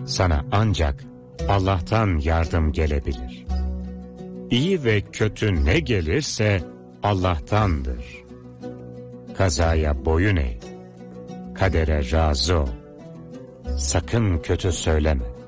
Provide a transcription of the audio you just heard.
Sana ancak Allah'tan yardım gelebilir. İyi ve kötü ne gelirse Allah'tandır. Kazaya boyun eğ, kadere razı ol. Sakın kötü söyleme.